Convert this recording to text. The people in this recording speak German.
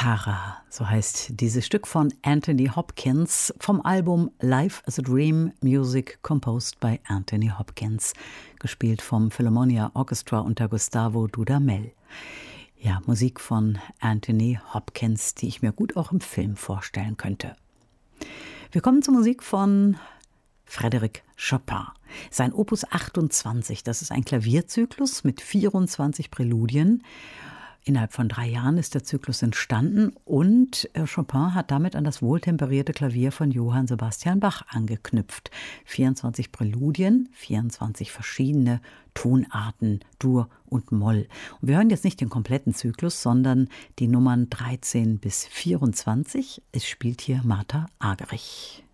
Tara, so heißt dieses Stück von Anthony Hopkins vom Album Life as a Dream, Music composed by Anthony Hopkins, gespielt vom Philharmonia Orchestra unter Gustavo Dudamel. Ja, Musik von Anthony Hopkins, die ich mir gut auch im Film vorstellen könnte. Wir kommen zur Musik von Frédéric Chopin. Sein Opus 28, das ist ein Klavierzyklus mit 24 Präludien. Innerhalb von 3 Jahren ist der Zyklus entstanden und Chopin hat damit an das wohltemperierte Klavier von Johann Sebastian Bach angeknüpft. 24 Präludien, 24 verschiedene Tonarten, Dur und Moll. Und wir hören jetzt nicht den kompletten Zyklus, sondern die Nummern 13 bis 24. Es spielt hier Martha Argerich.